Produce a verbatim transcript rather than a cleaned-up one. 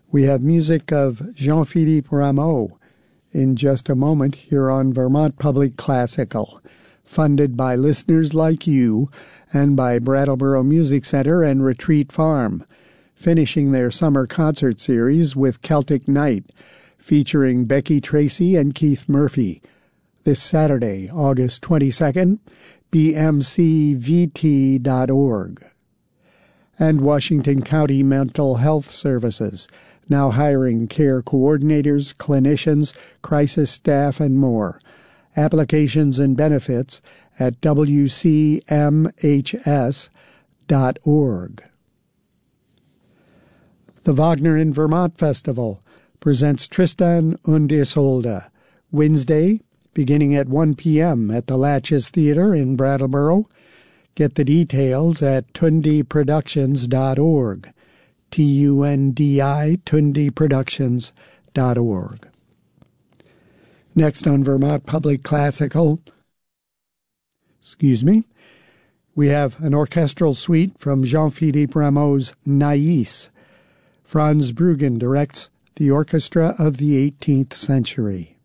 We have music of Jean-Philippe Rameau in just a moment here on Vermont Public Classical, funded by listeners like you and by Brattleboro Music Center and Retreat Farm, finishing their summer concert series with Celtic Night, featuring Becky Tracy and Keith Murphy, this Saturday, August twenty-second, b m c v t dot org. And Washington County Mental Health Services, now hiring care coordinators, clinicians, crisis staff, and more. Applications and benefits at w c m h s dot org. The Wagner in Vermont Festival presents Tristan und Isolde, Wednesday, beginning at one p.m. at the Latches Theater in Brattleboro. Get the details at tundi productions dot org, T U N D I, tundi productions dot org. Next on Vermont Public Classical, excuse me, we have an orchestral suite from Jean-Philippe Rameau's Nais. Franz Bruggen directs the Orchestra of the eighteenth Century.